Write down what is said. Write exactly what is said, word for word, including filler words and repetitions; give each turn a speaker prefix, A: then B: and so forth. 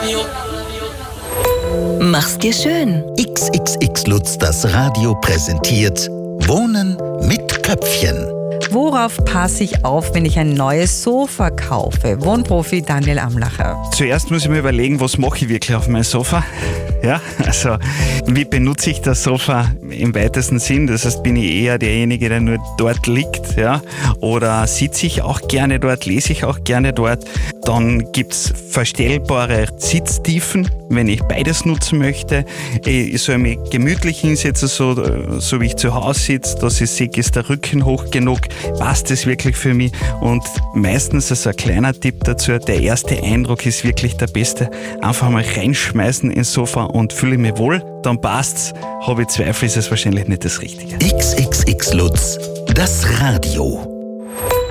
A: Mach's dir schön.
B: X X X Lutz, das Radio präsentiert Wohnen mit Köpfchen.
C: Worauf passe ich auf, wenn ich ein neues Sofa kaufe? Wohnprofi Daniel Amlacher.
D: Zuerst muss ich mir überlegen, was mache ich wirklich auf meinem Sofa? Ja, also wie benutze ich das Sofa im weitesten Sinn? Das heißt, bin ich eher derjenige, der nur dort liegt, ja? Oder sitze ich auch gerne dort, lese ich auch gerne dort? Dann gibt's verstellbare Sitztiefen, wenn ich beides nutzen möchte. Ich soll mich gemütlich hinsetzen, so, so wie ich zu Hause sitze, dass ich sehe, ist der Rücken hoch genug, passt das wirklich für mich? Und meistens, also ein kleiner Tipp dazu, der erste Eindruck ist wirklich der beste. Einfach mal reinschmeißen ins Sofa und fühle mich wohl, dann passt's. Habe ich Zweifel, ist es wahrscheinlich nicht das Richtige.
B: X X X Lutz, das Radio.